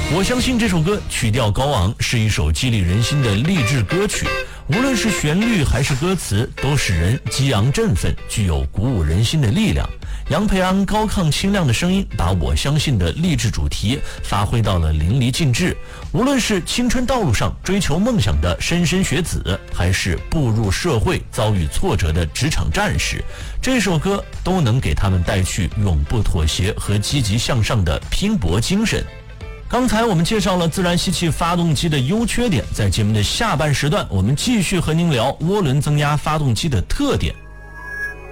我相信这首歌曲调高昂，是一首激励人心的励志歌曲，无论是旋律还是歌词，都使人激昂振奋，具有鼓舞人心的力量。杨培安高亢清亮的声音，把我相信的励志主题发挥到了淋漓尽致。无论是青春道路上追求梦想的莘莘学子，还是步入社会遭遇挫折的职场战士，这首歌都能给他们带去永不妥协和积极向上的拼搏精神。刚才我们介绍了自然吸气发动机的优缺点，在节目的下半时段，我们继续和您聊涡轮增压发动机的特点。